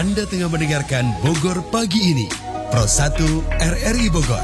Anda tengah mendengarkan Bogor Pagi ini, Pro 1 RRI Bogor.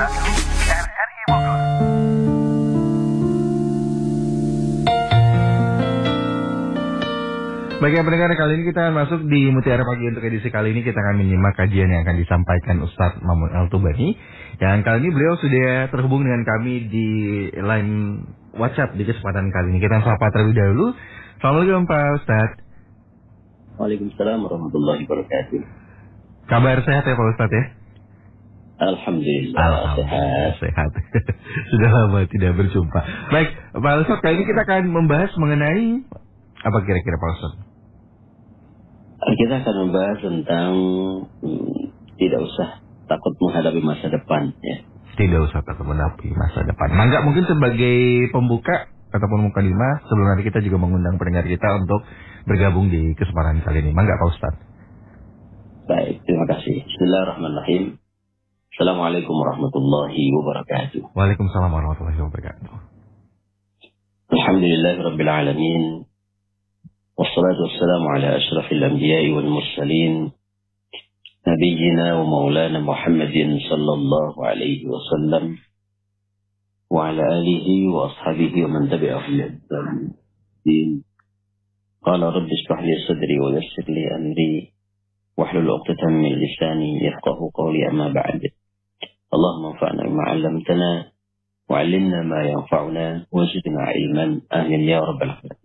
Baik ya pendengar, kali ini kita akan masuk di Mutiara Pagi. Untuk edisi kali ini kita akan menyimak kajian yang akan disampaikan Ustadz Mamun Al-Tubani. Yang kali ini beliau sudah terhubung dengan kami di line WhatsApp di kesempatan kali ini. Kita sapa terlebih dahulu. Assalamualaikum Pak Ustadz. Waalaikumsalam warahmatullahi wabarakatuh. Kabar sehat ya Pak Ustadz ya? Alhamdulillah sehat. Sudah lama tidak berjumpa. Baik Pak Ustadz, kali ini kita akan membahas mengenai apa kira-kira Pak Ustadz? Kita akan membahas tentang tidak usah takut menghadapi masa depan ya. Tidak usah takut menghadapi masa depan. Mangga mungkin sebagai pembuka ataupun mukadimah, sebelum nanti kita juga mengundang pendengar kita untuk bergabung di kesempatan kali ini. Mangga Pak Ustadz. Baik, terima kasih. Bismillahirrahmanirrahim. Assalamualaikum warahmatullahi wabarakatuh. Waalaikumsalam warahmatullahi wabarakatuh. Alhamdulillahirabbil alamin. Wassalatu wassalamu ala asyrafil anbiya'i wal mursalin. Nabiyyina wa maulana Muhammadin sallallahu alaihi wasallam. Wa ala alihi wa ashabihi wa man tabi'ahum bi ihsan. Qala rabbi ishrah li sadri wa yassir li amri wahlul 'uqdatam min lisani yafqahu qawli, amma ba'd. Allahumma anfa'na bima 'allamtana wa 'allimna ma yanfa'una wa zidna 'ilman. Amin ya rabbal alamin.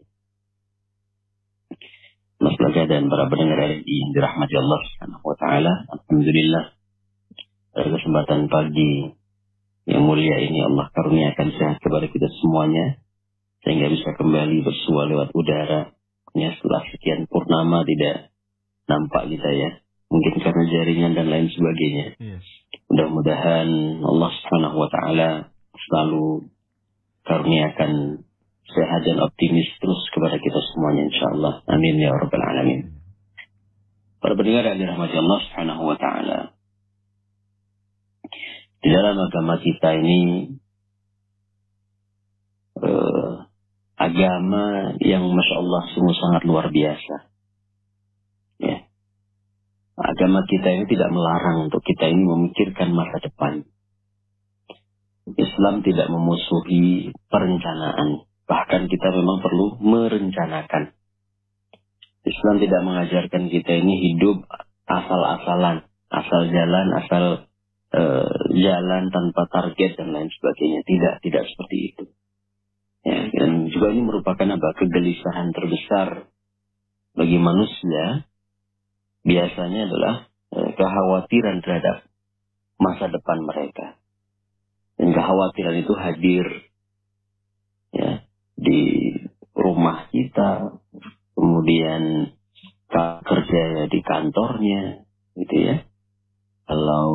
Mas pelajar dan para pendengar yang dirahmati Allah Subhanahu wa taala, alhamdulillah pada kesempatan pagi yang mulia ini Allah karuniakan sehat kepada kita semuanya sehingga bisa kembali bersua lewat udara. Ya, setelah sekian purnama tidak nampak kita ya, mungkin karena jaringan dan lain sebagainya. Yes. Mudah-mudahan Allah Subhanahu wa taala selalu karuniakan sehat dan optimis terus kepada kita semuanya insyaallah. Amin ya rabbal alamin. Para pendengar yang dirahmati Allah Subhanahu wa taala, di dalam agama kita ini agama yang Masya Allah sungguh sangat luar biasa ya. Agama kita ini tidak melarang untuk kita ini memikirkan masa depan. Islam tidak memusuhi perencanaan, bahkan kita memang perlu merencanakan. Islam tidak mengajarkan kita ini hidup asal-asalan, asal jalan tanpa target dan lain sebagainya. Tidak seperti itu. Ya, dan juga ini merupakan kegelisahan terbesar bagi manusia. Biasanya adalah kekhawatiran terhadap masa depan mereka. Dan kekhawatiran itu hadir ya di rumah kita, kemudian kerja di kantornya, gitu ya. Kalau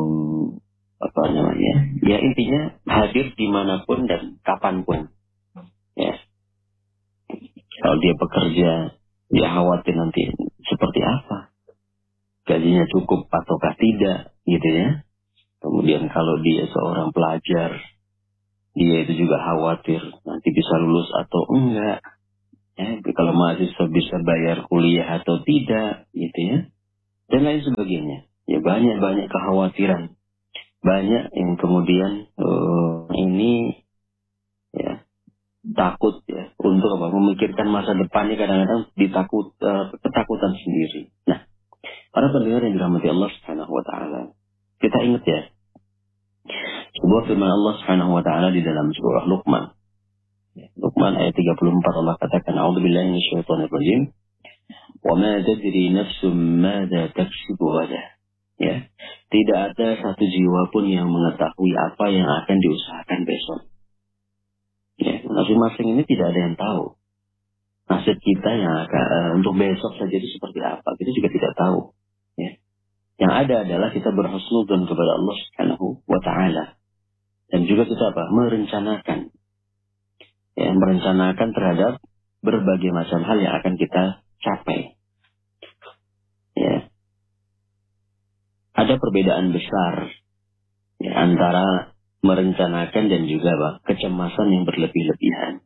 ya intinya hadir dimanapun dan kapanpun. Ya. Kalau dia bekerja, dia khawatir nanti seperti apa, gajinya cukup ataukah tidak, gitu ya. Kemudian kalau dia seorang pelajar, dia itu juga khawatir nanti bisa lulus atau enggak. Ya, kalau mahasiswa bisa bayar kuliah atau tidak, gitu ya. Dan lain sebagainya. Ya banyak kekhawatiran. Banyak yang kemudian ini ya takut ya untuk memikirkan masa depannya, kadang-kadang ketakutan sendiri. Nah, para pendengar yang dirahmati Allah Subhanahu wa taala, kita ingat ya sebuah firman Allah Subhanahu wa taala di dalam surah Luqman. Luqman ayat 34, Allah katakan, a'udzubillahi minasyaitonir rajim. Wa ma tadri nafsum madza taksibu ghadan. Ya, tidak ada satu jiwa pun yang mengetahui apa yang akan diusahakan besok. Ya, masing-masing ini tidak ada yang tahu. Nasib kita yang akan untuk besok saja itu seperti apa, kita juga tidak tahu. Ya. Yang ada adalah kita berhusnudzon kepada Allah Subhanahu wa taala. Dan juga kita merencanakan. Ya, merencanakan terhadap berbagai macam hal yang akan kita capai. Ya. Ada perbedaan besar ya, antara merencanakan dan juga kecemasan yang berlebih-lebihan.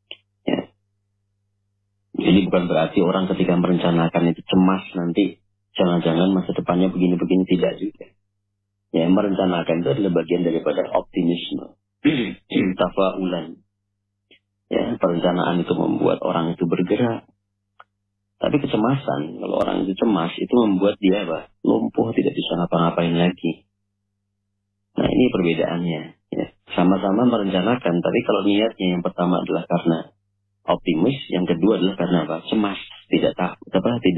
Ya. Jadi bukan berarti orang ketika merencanakan itu cemas nanti jangan-jangan masa depannya begini-begini, tidak juga. Ya, merencanakan itu adalah bagian daripada optimisme. Tafaulan. Ya, perencanaan itu membuat orang itu bergerak. Tapi kecemasan, kalau orang itu cemas, itu membuat dia lumpuh, tidak bisa ngapa-ngapain lagi. Nah, ini perbedaannya. Ya. Sama-sama merencanakan, tapi kalau niatnya yang pertama adalah karena optimis, yang kedua adalah karena cemas, tidak takut,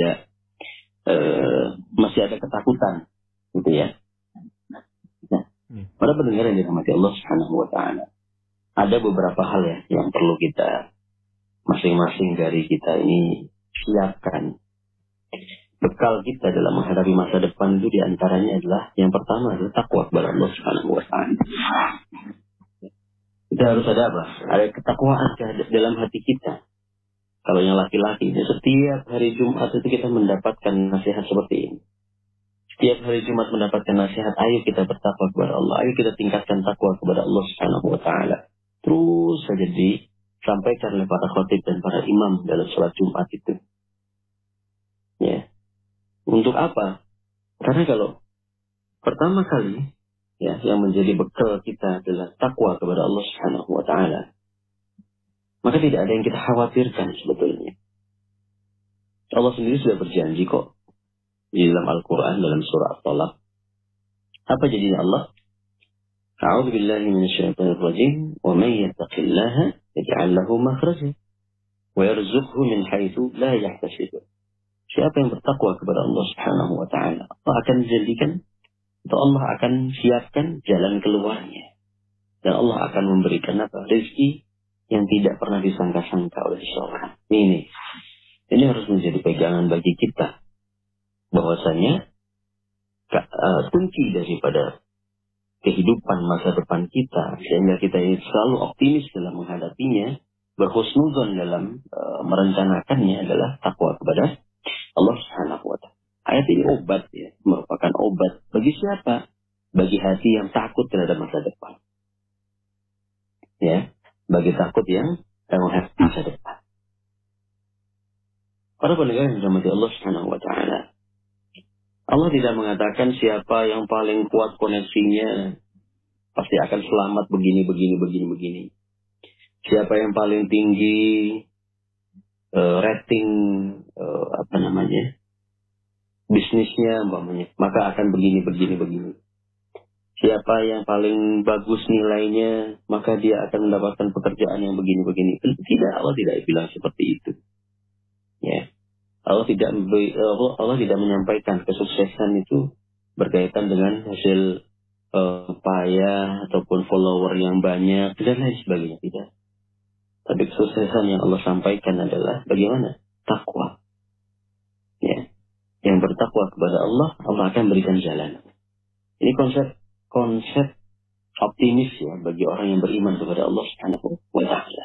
masih ada ketakutan, gitu ya. Nah, para pendengar yang dirahmati Allah Subhanahu wa Ta'ala, ada beberapa hal ya yang perlu kita masing-masing dari kita ini siapkan. Bekal kita dalam menghadapi masa depan itu diantaranya adalah yang pertama adalah takwa kepada Allah Subhanahu wa Ta'ala. Kita harus ada apa? Ada ketakwaan dalam hati kita. Kalau yang laki-laki, setiap hari Jumat itu kita mendapatkan nasihat seperti ini. Setiap hari Jumat mendapatkan nasihat, ayo kita bertakwa kepada Allah, ayo kita tingkatkan takwa kepada Allah Subhanahu wa Ta'ala. Terus saja disampaikan oleh para khatib dan para imam dalam sholat Jumat itu. Ya. Untuk apa? Karena kalau pertama kali ya yang menjadi bekal kita adalah takwa kepada Allah Subhanahu wa Ta'ala, maka tidak ada yang kita khawatirkan sebetulnya. Allah sendiri sudah berjanji kok di dalam Al-Quran, dalam surah At-Talaq. Apa jadinya Allah? A'udzu billahi minasyaitonir rajim. Wa may yattaqillaha yaj'al lahu makhraja wa yarzuqhu min haitsu la yahtasib. Siapa yang bertakwa kepada Allah Subhanahu wa Ta'ala, Allah akan jadikan, atau Allah akan siapkan jalan keluarnya. Dan Allah akan memberikan rezeki yang tidak pernah disangka-sangka oleh seseorang. Ini harus menjadi pegangan bagi kita. Bahwasanya kunci daripada kehidupan masa depan kita, sehingga kita selalu optimis dalam menghadapinya, berhusnuzon dalam merencanakannya adalah takwa kepada Allah Subhanahu wa Ta'ala. Ayat ini obat ya, merupakan obat bagi siapa? Bagi hati yang takut terhadap masa depan. Ya, bagi takut yang menghadapi masa depan. Para pendengar yang dirahmati Allah Subhanahu wa Ta'ala, Allah tidak mengatakan siapa yang paling kuat koneksinya pasti akan selamat begini. Siapa yang paling tinggi rating bisnisnya maka akan begini. Siapa yang paling bagus nilainya maka dia akan mendapatkan pekerjaan yang begini. Tidak, Allah tidak bilang seperti itu. Ya. Allah tidak menyampaikan kesuksesan itu berkaitan dengan hasil payah ataupun follower yang banyak dan lain sebagainya, tidak. Tapi kesuksesan yang Allah sampaikan adalah bagaimana? Takwa. Ya. Yang bertakwa kepada Allah, Allah akan berikan jalan. Ini konsep optimis ya bagi orang yang beriman kepada Allah Subhanahu wa Ta'ala.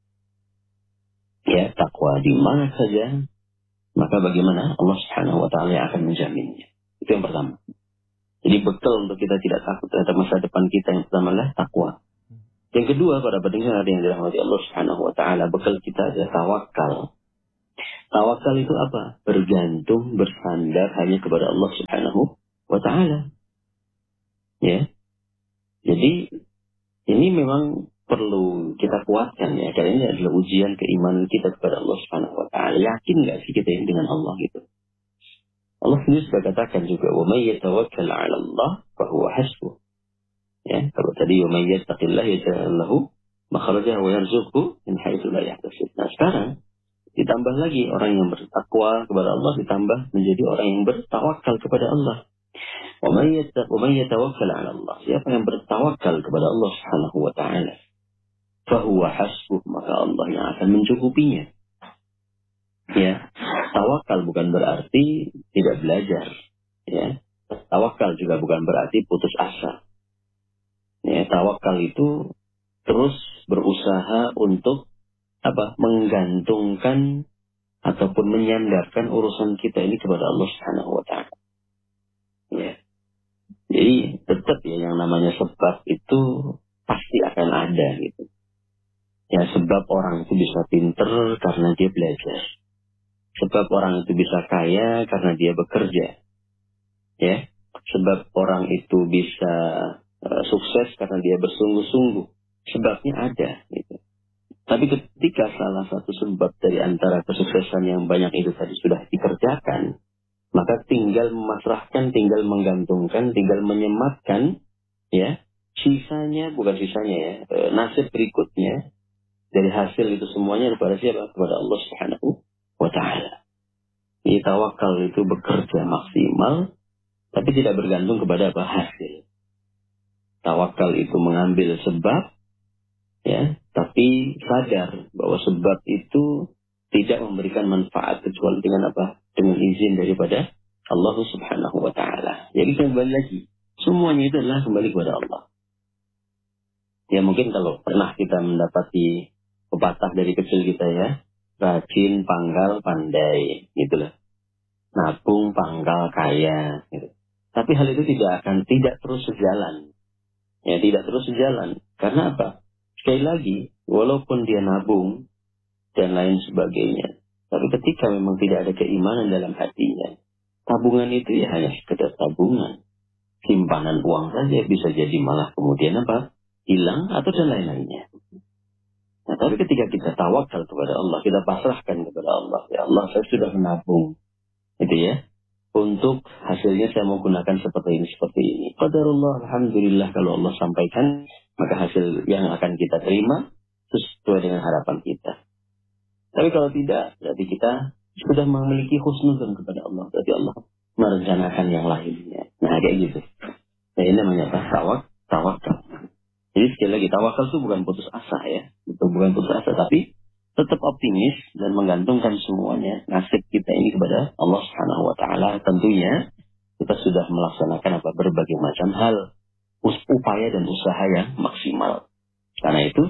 Ya, takwa di mana saja, maka bagaimana Allah Subhanahu wa Ta'ala akan menjaminnya. Itu yang pertama. Jadi bekal untuk kita tidak takut terhadap masa depan kita yang pertama adalah takwa. Yang kedua, para pendengar yang dirahmati Allah Subhanahu wa Ta'ala, bekal kita adalah tawakal. Tawakal itu apa? Bergantung, bersandar hanya kepada Allah Subhanahu wa Ta'ala. Ya. Jadi ini memang perlu kita kuatkan ya, karena ini adalah ujian keimanan kita kepada Allah Subhanahu wa Ta'ala. Yakin nggak sih kita ini dengan Allah gitu? Allah sendiri sudah katakan juga, wa may yatawakkal 'ala Allah fa huwa hasbuh. Ya, kalau tadi wa may yattaqillaha yaj'al lahu makhraja wa yarzuqhu min haitsu la yahtasib. Nah, sekarang ditambah lagi orang yang bertakwa kepada Allah ditambah menjadi orang yang bertawakal kepada Allah. Wa may yatawakkal 'ala Allah. Siapa yang bertawakal kepada Allah Subhanahu wa Ta'ala, fahuwa hasbuh, maka Allah yang akan mencukupinya. Ya, tawakal bukan berarti tidak belajar. Ya, tawakal juga bukan berarti putus asa. Ya, tawakal itu terus berusaha untuk menggantungkan ataupun menyandarkan urusan kita ini kepada Allah Subhanahu wa Ta'ala. Ya. Jadi tetap ya yang namanya sebab itu pasti akan ada gitu. Ya, sebab orang itu bisa pinter karena dia belajar. Sebab orang itu bisa kaya karena dia bekerja. Ya. Sebab orang itu bisa sukses karena dia bersungguh-sungguh. Sebabnya ada. Gitu. Tapi ketika salah satu sebab dari antara kesuksesan yang banyak itu tadi sudah dikerjakan, maka tinggal memasrahkan, tinggal menggantungkan, tinggal menyematkan, ya, bukan sisanya ya, nasib berikutnya dari hasil itu semuanya kepada siapa? Kepada Allah Subhanahu wa Ta'ala. Ini tawakal itu bekerja maksimal, tapi tidak bergantung kepada apa? Hasil. Tawakal itu mengambil sebab, ya, tapi sadar bahwa sebab itu tidak memberikan manfaat kecuali dengan apa? Dengan izin daripada Allah Subhanahu wa Ta'ala. Jadi kembali lagi, semuanya itu adalah kembali kepada Allah. Ya mungkin kalau pernah kita mendapati pepatah dari kecil kita ya, rajin, panggal, pandai, gitulah. Nabung, panggal, kaya. Gitu. Tapi hal itu tidak terus sejalan. Ya tidak terus sejalan. Karena apa? Sekali lagi, walaupun dia nabung dan lain sebagainya, tapi ketika memang tidak ada keimanan dalam hatinya, tabungan itu ya hanya sekedar tabungan. Simpanan uang saja bisa jadi malah kemudian apa? Hilang atau dan lain-lainnya. Nah, tapi ketika kita tawakal kepada Allah, kita pasrahkan kepada Allah. Ya Allah, saya sudah menabung. Gitu ya. Untuk hasilnya saya mau gunakan seperti ini. Qadarullah, alhamdulillah kalau Allah sampaikan, maka hasil yang akan kita terima sesuai dengan harapan kita. Tapi kalau tidak, berarti kita sudah memiliki husnuzan kepada Allah. Berarti Allah merencanakan yang lainnya. Nah, kayak gitu. Nah, ini namanya apa? Tawakal. Jadi sekali lagi, tawakal itu bukan putus asa ya. Itu bukan putus asa, tapi tetap optimis dan menggantungkan semuanya nasib kita ini kepada Allah Subhanahu wa Ta'ala. Tentunya kita sudah melaksanakan berbagai macam hal, upaya dan usaha yang maksimal. Karena itu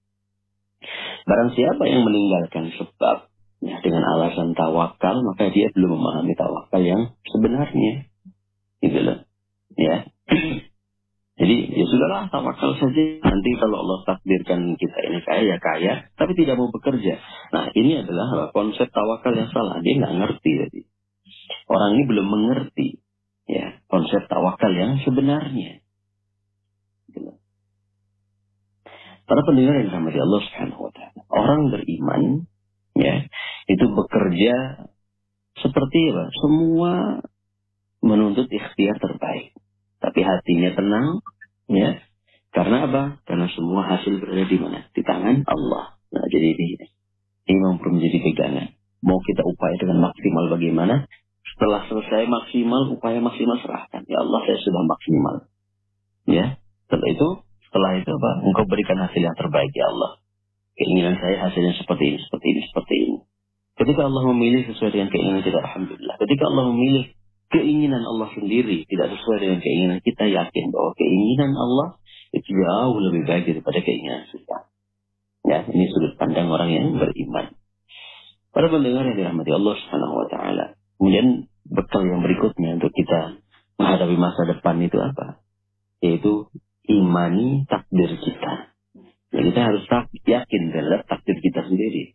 barang siapa yang meninggalkan sebab ya, dengan alasan tawakal, maka dia belum memahami tawakal yang sebenarnya. Gitu loh. Ya. Jadi ya sudahlah, tawakal saja. Nanti kalau Allah takdirkan kita ini kaya ya kaya, tapi tidak mau bekerja. Nah ini adalah konsep tawakal yang salah. Dia nggak ngerti tadi. Orang ini belum mengerti ya konsep tawakal yang sebenarnya. Gitu. Para pendengar yang dirahmati Allah Subhanahu wa Ta'ala, orang beriman ya itu bekerja seperti apa? Semua menuntut ikhtiar terbaik. Tapi hatinya tenang, ya. Karena apa? Karena semua hasil berada di mana? Di tangan Allah. Nah, jadi ini memang menjadi pegangan. Mau kita upaya dengan maksimal bagaimana? Setelah selesai maksimal, upaya maksimal serahkan. Ya Allah, saya sudah maksimal. Ya. Setelah itu apa? Engkau berikan hasil yang terbaik, ya Allah. Keinginan saya hasilnya seperti ini. Ketika Allah memilih sesuai dengan keinginan kita, alhamdulillah. Ketika Allah memilih keinginan Allah sendiri tidak sesuai dengan keinginan kita, yakin bahwa keinginan Allah itu jauh lebih baik daripada keinginan kita. Ya, ini sudut pandang orang yang beriman. Para pendengar yang dirahmati Allah Subhanahu wa Ta'ala. Kemudian bekal yang berikutnya untuk kita menghadapi masa depan itu apa? Yaitu imani takdir kita. Ya, kita harus yakin terhadap takdir kita sendiri.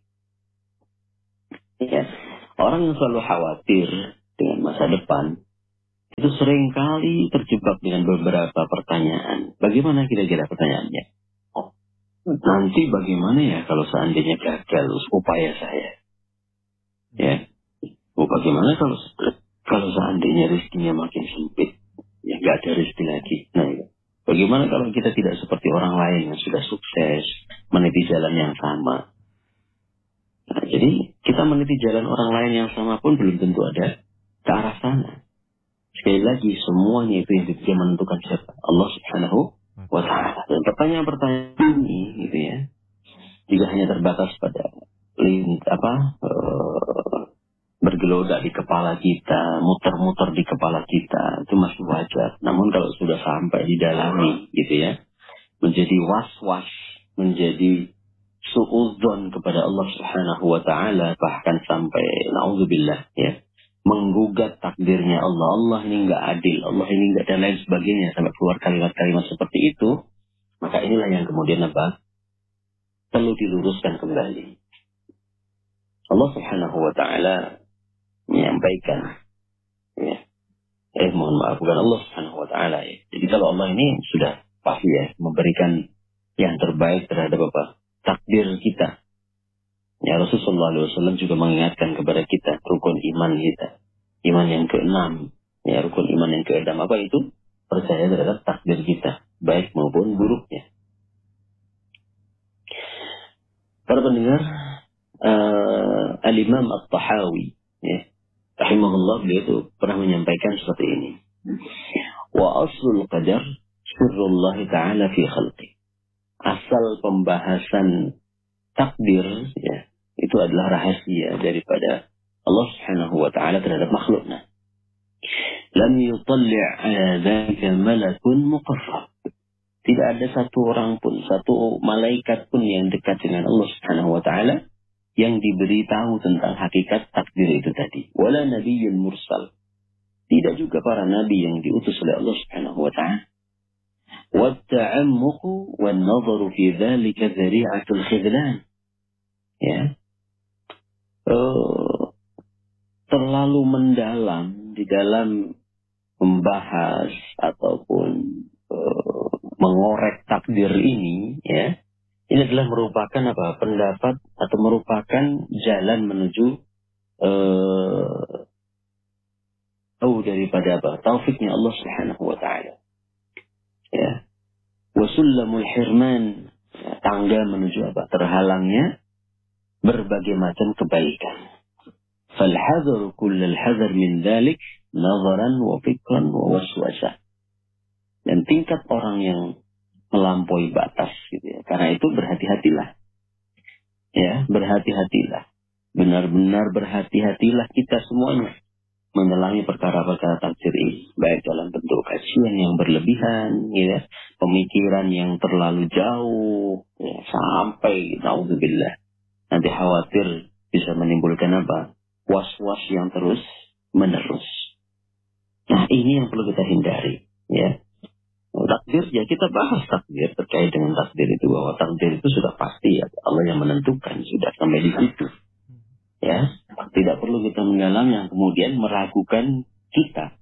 Ya, orang yang selalu khawatir dengan masa depan itu seringkali terjebak dengan beberapa pertanyaan. Bagaimana kira-kira pertanyaannya? Nanti bagaimana ya kalau seandainya gagal upaya saya? Ya, bagaimana kalau seandainya rezekinya makin sempit, ya nggak ada rezeki lagi. Nah, bagaimana kalau kita tidak seperti orang lain yang sudah sukses meniti jalan yang sama? Nah, jadi kita meniti jalan orang lain yang sama pun belum tentu ada ke arah sana. Sekali lagi, semuanya itu yang dia menentukan siapa? Allah Subhanahu wa Ta'ala. Dan pertanyaan-pertanyaan ini gitu ya, jika hanya terbatas pada bergelodak di kepala kita, muter-muter di kepala kita, itu masih wajar. Namun kalau sudah sampai didalami gitu ya, menjadi was-was, menjadi suudzon kepada Allah Subhanahu wa Ta'ala, bahkan sampai na'udzubillah ya, menggugat takdirnya Allah. Allah ini nggak adil, Allah ini nggak, dan lain sebagainya, sampai keluar kalimat-kalimat seperti itu, maka inilah yang kemudian perlu diluruskan kembali. Allah Subhanahu wa Ta'ala menyampaikan. Ya. Mohon maaf, bukan Allah Subhanahu wa Ta'ala ya. Jadi kalau Allah ini sudah pasti ya memberikan yang terbaik terhadap apa? Takdir kita. Ya, Rasulullah SAW juga mengingatkan kepada kita rukun iman kita. Iman yang ke-6. Ya, rukun iman yang ke-6 apa itu? Percaya terhadap takdir kita, baik maupun buruknya. Para pendengar, Al-Imam At-Tahawi, ya, rahimahullah, beliau itu pernah menyampaikan seperti ini. Wa aslul qadar sirrullah ta'ala fi khalqi. Asal pembahasan takdir, ya, itu adalah rahasia daripada Allah Subhanahu wa Ta'ala terhadap makhluknya. Lam yutalli' ala dzalika malakun muqarrab. Tidak ada satu orang pun, satu malaikat pun yang dekat dengan Allah Subhanahu wa Ta'ala yang diberitahu tentang hakikat takdir itu tadi. Wala nabiyyun mursal. Tidak juga para nabi yang diutus oleh Allah Subhanahu wa Ta'ala. Wa ta'ammuqu wan nadharu fi dzalika dzari'atul khidlan. Ya. Terlalu mendalam di dalam membahas ataupun mengorek takdir ini, ya, ini adalah merupakan apa? Pendapat atau merupakan jalan menuju daripada apa? Taufiknya Allah Subhanahu wa Ta'ala. Ya. Wasullamul hirman, ya, tangga menuju apa? Terhalangnya berbagai macam kebaikan. Falhadharu kullal hadhar min dhalik nazaran wa fikran wa waswasah. Dan tingkat orang yang melampaui batas gitu ya. Karena itu berhati-hatilah. Ya, berhati-hatilah. Benar-benar berhati-hatilah kita semuanya menyelami perkara-perkara takdir ini, baik dalam bentuk kajian yang berlebihan, ya, pemikiran yang terlalu jauh, ya, sampai naudzubillah nanti khawatir bisa menimbulkan apa? Was-was yang terus menerus. Nah, ini yang perlu kita hindari, ya. Takdir, ya kita bahas takdir terkait dengan takdir itu, bahwa takdir itu sudah pasti ya, Allah yang menentukan, sudah sampai di situ. Ya, tidak perlu kita mendalam yang kemudian meragukan kita.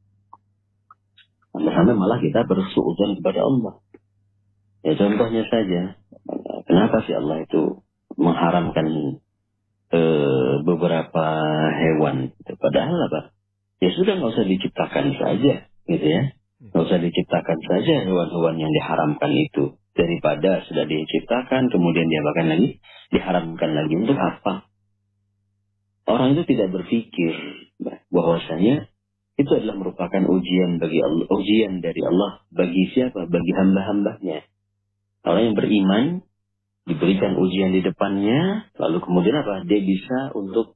Sampai-sampai malah kita bersuudzon kepada Allah. Ya, contohnya saja, kenapa sih Allah itu mengharamkan beberapa hewan? Padahal apa? Ya sudah, nggak usah diciptakan saja, gitu ya. Nggak usah diciptakan saja hewan-hewan yang diharamkan itu, daripada sudah diciptakan kemudian diapakan lagi, diharamkan lagi. Untuk apa? Orang itu tidak berpikir bahwasanya itu adalah merupakan ujian bagi Allah, ujian dari Allah bagi siapa? Bagi hamba-hambanya. Orang yang beriman diberikan ujian di depannya, lalu kemudian apa? Dia bisa untuk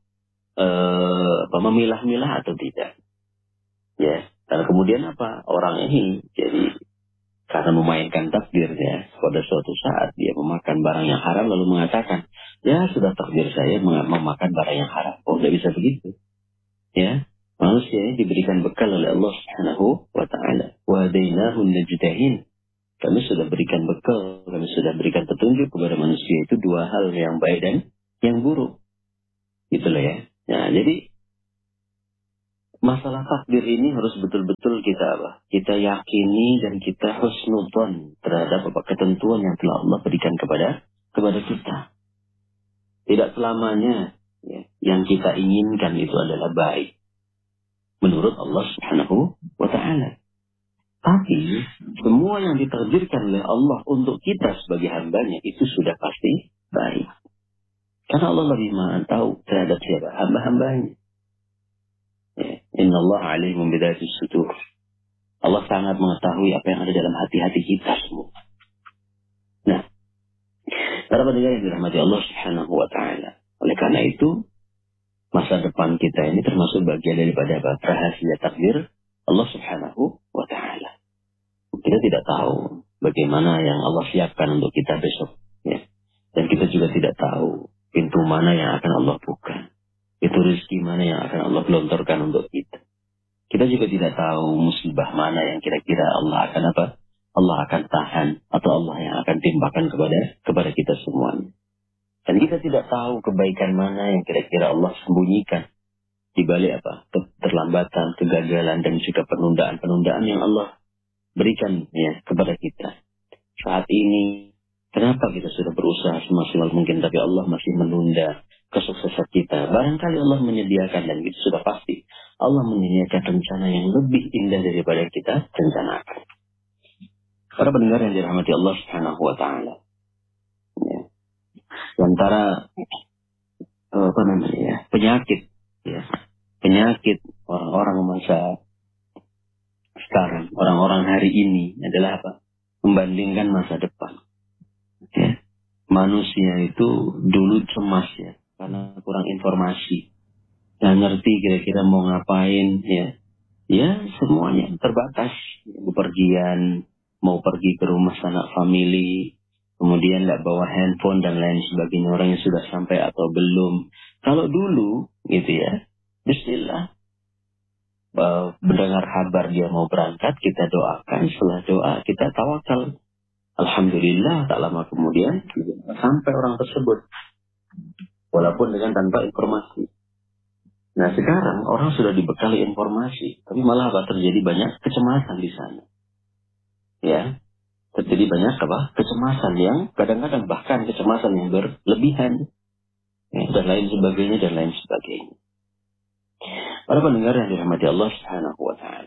memilah-milah atau tidak. Ya, dan kemudian apa? Orang ini jadi karena memainkan takdirnya, pada suatu saat dia memakan barang yang haram lalu mengatakan, ya sudah takdir saya memakan barang yang haram. Oh, tidak bisa begitu. Ya, manusia ini diberikan bekal oleh Allah Subhanahu wa Ta'ala. Wa hadainahu najdain. Kami sudah berikan bekal, kami sudah berikan petunjuk kepada manusia itu dua hal, yang baik dan yang buruk. Itulah ya. Nah, jadi masalah takdir ini harus betul-betul kita apa? Kita yakini dan kita husnudzon terhadap apa ketentuan yang telah Allah berikan kepada kita. Tidak selamanya ya, yang kita inginkan itu adalah baik menurut Allah Subhanahu wa Ta'ala. Tapi semua yang ditakdirkan oleh Allah untuk kita sebagai hambanya itu sudah pasti baik. Karena Allah lebih maha tahu terhadap siapa hamba-hambanya. Ya, Inna Allah alimun bidzatis sudur. Allah sangat mengetahui apa yang ada dalam hati-hati kita semua. Nah, para pendengar yang dirahmati Allah Subhanahu wa Ta'ala. Oleh karena itu, masa depan kita ini termasuk bagian daripada rahasia takdir Allah Subhanahu wa Ta'ala. Kita tidak tahu bagaimana yang Allah siapkan untuk kita besok, ya. Dan kita juga tidak tahu pintu mana yang akan Allah buka. Itu rezeki mana yang akan Allah gelontorkan untuk kita. Kita juga tidak tahu musibah mana yang kira-kira Allah akan apa? Allah akan tahan atau Allah yang akan timpakan kepada kita semuanya. Dan kita tidak tahu kebaikan mana yang kira-kira Allah sembunyikan di balik apa? Keterlambatan, kegagalan, dan juga penundaan-penundaan yang Allah berikan ya kepada kita. Saat ini, kenapa kita sudah berusaha semaksimal mungkin, tapi Allah masih menunda kesuksesan kita? Barangkali Allah menyediakan, dan itu sudah pasti. Allah menyediakan rencana yang lebih indah daripada kita rencanakan. Para pendengar yang dirahmati Allah Subhanahu wa Ta'ala. Ya. Antara penyakit, ya, penyakit orang-orang masa sekarang, orang-orang hari ini adalah apa? Membandingkan masa depan. Ya. Manusia itu dulu cemas ya, karena kurang informasi. Nggak ngerti kira-kira mau ngapain ya. Ya semuanya terbatas. Bepergian, mau pergi ke rumah sanak famili, kemudian nggak bawa handphone dan lain sebagainya, orang yang sudah sampai atau belum. Kalau dulu gitu ya, bismillah, mendengar kabar dia mau berangkat, kita doakan, setelah doa kita tawakal. Alhamdulillah, tak lama kemudian sampai orang tersebut, walaupun dengan tanpa informasi. Nah sekarang orang sudah dibekali informasi, tapi malah terjadi banyak kecemasan di sana. Ya, terjadi banyak kecemasan yang kadang-kadang bahkan kecemasan yang berlebihan, ya, dan lain sebagainya. Para pendengar yang dirahmati Allah Subhanahu wa Ta'ala.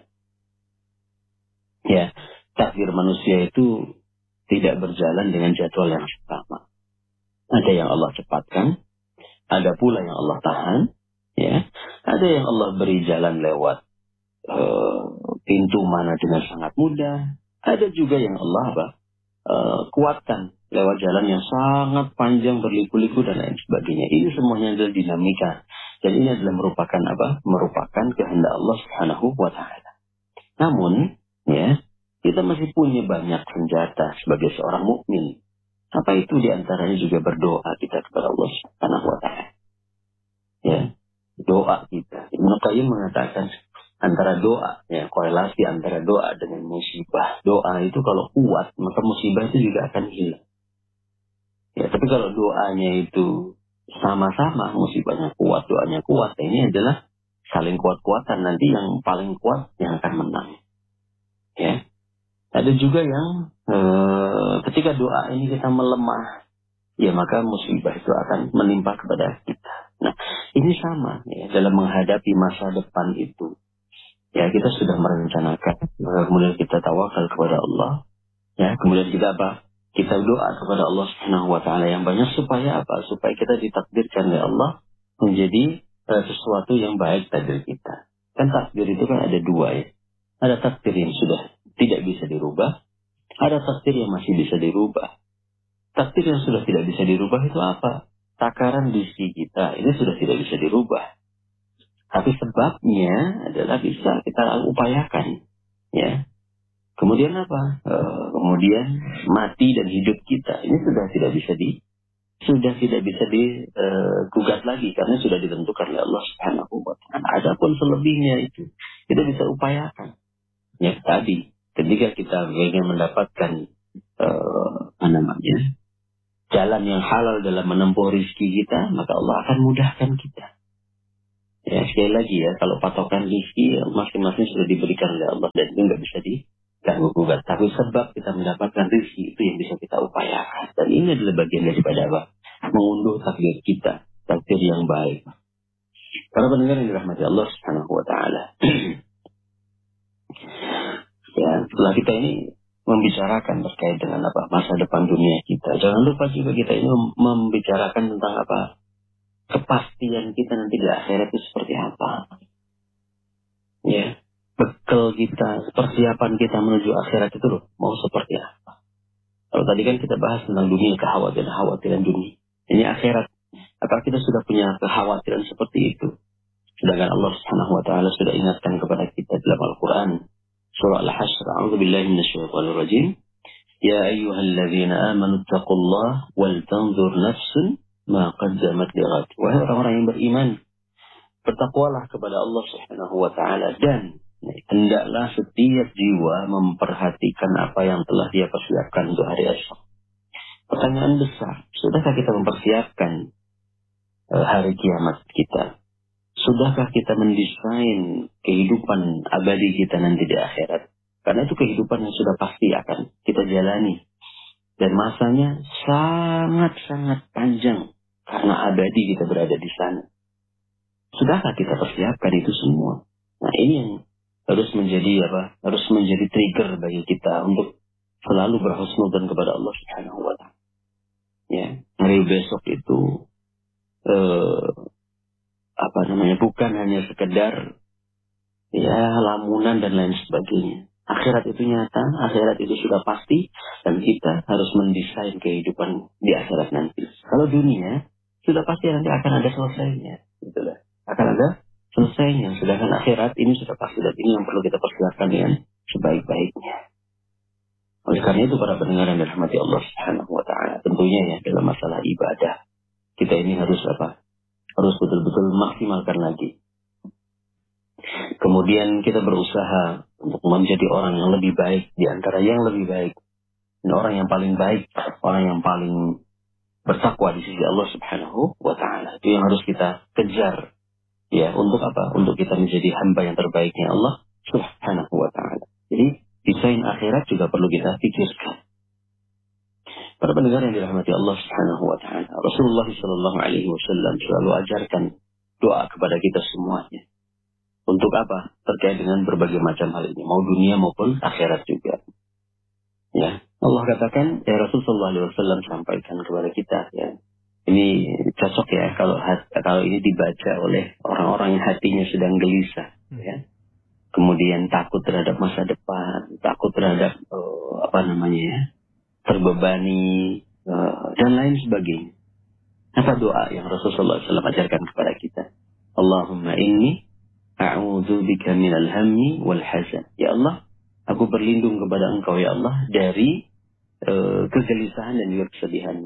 Ya, takdir manusia itu tidak berjalan dengan jadwal yang sama. Ada yang Allah cepatkan, ada pula yang Allah tahan, ya. Ada yang Allah beri jalan lewat pintu mana dengan sangat mudah. Ada juga yang Allah kuatkan lewat jalan yang sangat panjang, berliku-liku dan lain sebagainya. Ini semuanya adalah dinamika. Dan ini adalah merupakan kehendak Allah Subhanahu wa Ta'ala. Namun, ya, kita masih punya banyak senjata sebagai seorang mukmin. Apa itu? Diantaranya juga berdoa kita kepada Allah Subhanahu wa Ta'ala. Ya, doa kita. Ibnu Qayyim mengatakan antara doa, ya, korelasi antara doa dengan musibah. Doa itu kalau kuat, maka musibah itu juga akan hilang. Ya, tapi kalau doanya itu sama-sama, musibahnya kuat, doanya kuat, ini adalah saling kuat-kuatan. Nanti yang paling kuat yang akan menang. Ya, ada juga yang ketika doa ini kita melemah, ya maka musibah itu akan menimpa kepada kita. Nah, ini sama ya, dalam menghadapi masa depan itu. Ya, kita sudah merencanakan, kemudian kita tawakal kepada Allah. Ya, kemudian kita Kita doa kepada Allah Subhanahu wa Ta'ala yang banyak supaya supaya kita ditakdirkan oleh Allah menjadi sesuatu yang baik takdir kita. Kan takdir itu kan ada dua ya. Ada takdir yang sudah tidak bisa dirubah, ada takdir yang masih bisa dirubah. Takdir yang sudah tidak bisa dirubah itu apa? Takaran rezeki kita ini sudah tidak bisa dirubah. Tapi sebabnya adalah bisa kita upayakan, ya. Kemudian kemudian mati dan hidup kita ini sudah tidak bisa digugat lagi karena sudah ditentukan oleh Allah Subhanahu wa Ta'ala. Adapun selebihnya itu kita bisa upayakan. Ya tadi, ketika kita ingin mendapatkan jalan yang halal dalam menempuh rezeki kita, maka Allah akan mudahkan kita. Ya, sekali lagi ya, kalau patokan rezeki masing-masing sudah diberikan oleh Allah dan itu nggak bisa diganggu gugat. Tapi sebab kita mendapatkan rezeki itu yang bisa kita upayakan. Dan ini adalah bagian daripada mengunduh takdir kita, takdir yang baik. Para pendengar yang dirahmati Allah Subhanahu wa Ta'ala. Ya, setelah kita ini membicarakan terkait dengan masa depan dunia kita, jangan lupa juga kita ini membicarakan tentang kepastian kita nanti di akhirat itu seperti apa. Ya, bekal kita, persiapan kita menuju akhirat itu mau seperti apa. Kalau tadi kan kita bahas tentang dunia, kekhawatiran dunia. Ini akhirat. Apakah kita sudah punya kekhawatiran seperti itu? Sedangkan Allah Subhanahu wa Ta'ala sudah ingatkan kepada kita dalam Al-Quran. Surah Al-Hashr, A'udzubillahi minasyaitonirrajim. Ya ayyuhalladzina amanu taqullaha wal tanzur nafsun ma qaddamat lighad. Wahai orang-orang yang beriman, bertakwalah kepada Allah Subhanahu wa Ta'ala dan hendaklah setiap jiwa memperhatikan apa yang telah dia persiapkan untuk hari esok. Pertanyaan besar, sudahkah kita mempersiapkan hari kiamat kita? Sudahkah kita mendesain kehidupan abadi kita nanti di akhirat? Karena itu kehidupan yang sudah pasti akan kita jalani. Dan masanya sangat-sangat panjang. Karena abadi kita berada di sana. Sudahkah kita persiapkan itu semua? Nah, ini yang harus menjadi Harus menjadi trigger bagi kita untuk selalu berhusnudzon kepada Allah Subhanahu wa taala. Ya, hari besok itu bukan hanya sekedar lamunan dan lain sebagainya. Akhirat itu nyata, akhirat itu sudah pasti, dan kita harus mendesain kehidupan di akhirat nanti. Kalau dunia sudah pasti nanti akan ada selesainya, gitulah. Akan ada selesainya. Sedangkan akhirat ini sudah pasti, dan ini yang perlu kita persiapkan dengan sebaik-baiknya. Oleh karena itu para pendengar yang dirahmati Allah Subhanahu wa taala, tentunya ya dalam masalah ibadah kita ini harus harus betul-betul maksimalkan lagi. Kemudian kita berusaha untuk menjadi orang yang lebih baik di antara yang lebih baik. Dan orang yang paling baik, orang yang paling bertakwa di sisi Allah Subhanahu wa taala. Itu yang harus kita kejar. Ya, untuk apa? Untuk kita menjadi hamba yang terbaiknya Allah Subhanahu wa taala. Jadi desain akhirat juga perlu kita pikirkan. Para pendengar yang dirahmati Allah Subhanahu wa taala, Rasulullah sallallahu alaihi wasallam selalu ajarkan doa kepada kita semuanya. Untuk apa? Terkait dengan berbagai macam hal ini, mau dunia maupun akhirat juga. Ya, Allah katakan, ya Rasulullah sallallahu alaihi wasallam sampaikan kepada kita, ya. Ini cocok ya kalau ini dibaca oleh orang-orang yang hatinya sedang gelisah, ya. Kemudian takut terhadap masa depan, takut terhadap terbebani dan lain sebagainya. Apa doa yang Rasulullah SAW ajarkan kepada kita? Allahumma inni a'udzubika minal hammi wal hazan. Ya Allah, aku berlindung kepada Engkau ya Allah dari kegelisahan dan juga kesedihan.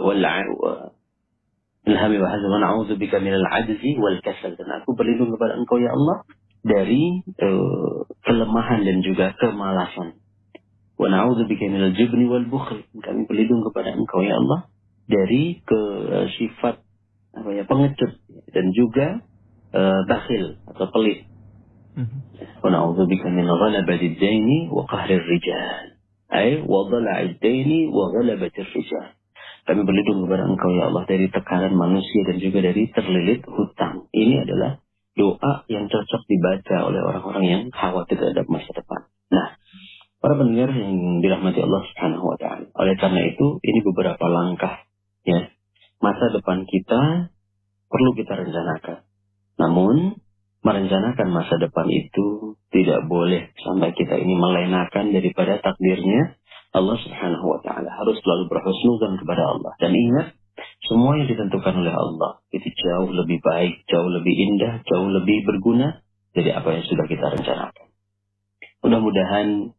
Ilhami wa hazan wa na'udzubika minal ajzi wal kasal. Dan aku berlindung kepada Engkau ya Allah dari kelemahan dan juga kemalasan. Wa na'udzubika minal jubni wal bukhl. Kami berlindung kepada Engkau ya Allah dari sifat pengecut dan juga bakhil atau pelit. Wa na'udzubika min ghalabati ad-daini wa qahri ar-rijal. Ay wa dhala'i ad-daini wa ghalabati ar-rijal. Kami berlindung kepada Engkau ya Allah dari tekanan manusia dan juga dari terlilit hutang. Ini adalah doa yang cocok dibaca oleh orang-orang yang khawatir terhadap masa depan. Nah, para pendengar yang dirahmati Allah Subhanahu wa taala. Oleh karena itu, ini beberapa langkah ya. Masa depan kita perlu kita rencanakan. Namun, merencanakan masa depan itu tidak boleh sampai kita ini melenakan daripada takdirnya Allah Subhanahu wa taala. Harus selalu berhusnudzon kepada Allah. Dan ingat, semua yang ditentukan oleh Allah itu jauh lebih baik, jauh lebih indah, jauh lebih berguna dari apa yang sudah kita rencanakan. Mudah-mudahan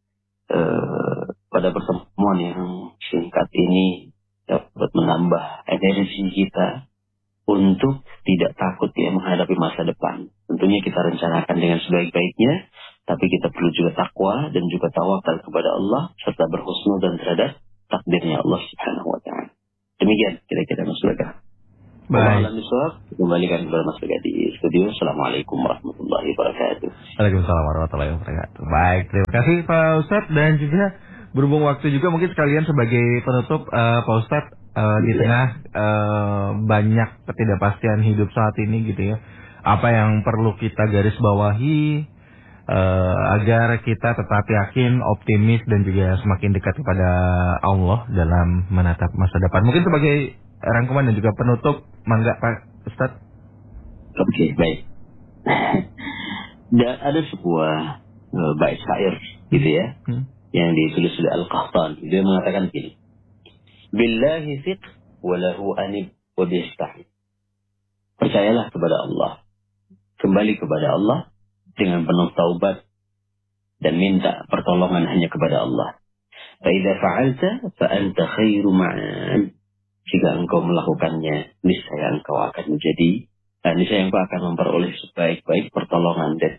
pada pertemuan yang singkat ini dapat menambah energi kita untuk tidak takut ya menghadapi masa depan. Tentunya kita rencanakan dengan sebaik-baiknya, tapi kita perlu juga takwa dan juga tawakal kepada Allah serta berhusnudzon terhadap takdirnya Allah Subhanahu wa taala. Demikian kira-kira Mas Lega. Baik. Kembalikan kepada Mas Lega di studio. Assalamualaikum warahmatullahi wabarakatuh. Waalaikumsalam warahmatullahi wabarakatuh. Baik, terima kasih Pak Ustadz, dan juga berhubung waktu juga mungkin sekalian sebagai penutup Pak Ustadz di tengah banyak ketidakpastian hidup saat ini gitu ya. Apa yang perlu kita garis bawahi agar kita tetap yakin, optimis dan juga semakin dekat kepada Allah dalam menatap masa depan. Mungkin sebagai rangkuman dan juga penutup, mangga Pak Ustadz. Oke, baik. Dan ada sebuah bait syair gitu ya, yang ditulis oleh Al-Qahtan. Dia mengatakan begini, Billahi fiqh walahu anib wa bistahid. Percayalah kepada Allah, kembali kepada Allah dengan penuh taubat dan minta pertolongan hanya kepada Allah. Fa idza fa'alta fa anta khairu ma'an. Jika engkau melakukannya, niscaya engkau akan niscaya engkau akan memperoleh sebaik-baik pertolongan. Dan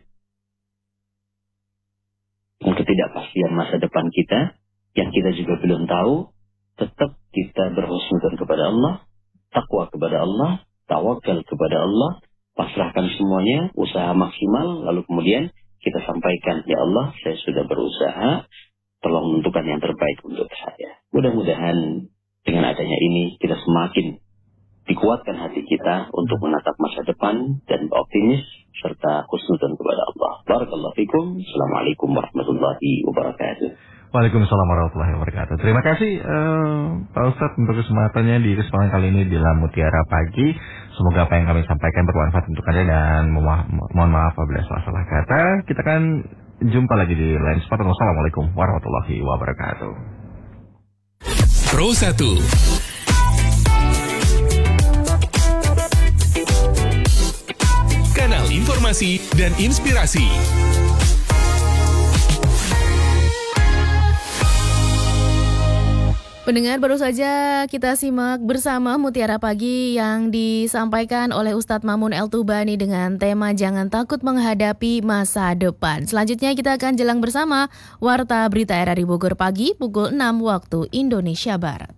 ketidakpastian masa depan kita yang kita juga belum tahu, tetap kita berhusnudzon kepada Allah, takwa kepada Allah, tawakal kepada Allah, pasrahkan semuanya, usaha maksimal, lalu kemudian kita sampaikan, ya Allah, saya sudah berusaha, tolong menentukan yang terbaik untuk saya. Mudah-mudahan dengan adanya ini kita semakin dikuatkan hati kita untuk menatap masa depan dan optimis serta husnudzon kepada Allah. Barakallahu fikum. Assalamualaikum warahmatullahi wabarakatuh. Waalaikumsalam warahmatullahi wabarakatuh. Terima kasih Pak Ustadz untuk kesempatannya di kesempatan kali ini di dalam Mutiara Pagi. Semoga apa yang kami sampaikan bermanfaat untuk Anda dan mohon maaf apabila salah kata. Kita akan jumpa lagi di lain kesempatan. Wassalamualaikum warahmatullahi wabarakatuh. Pro 1 Kanal informasi dan inspirasi. Pendengar, baru saja kita simak bersama Mutiara Pagi yang disampaikan oleh Ustadz Mamun El-Tubani dengan tema Jangan Takut Menghadapi Masa Depan. Selanjutnya kita akan jelang bersama Warta Berita RRI Bogor Pagi pukul 6 waktu Indonesia Barat.